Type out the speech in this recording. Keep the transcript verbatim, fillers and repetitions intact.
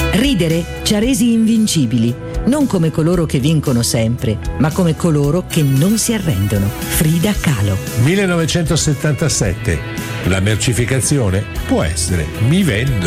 Ridere ci ha resi invincibili, non come coloro che vincono sempre, ma come coloro che non si arrendono. Frida Kahlo. millenovecentosettantasette. La mercificazione può essere mi vendo.